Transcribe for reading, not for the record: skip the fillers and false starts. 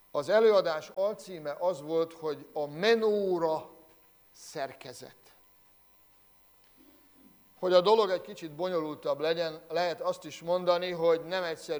Az előadás alcíme az volt, hogy a menóra szerkezet. Hogy a dolog egy kicsit bonyolultabb legyen, lehet azt is mondani, hogy nem egyszerű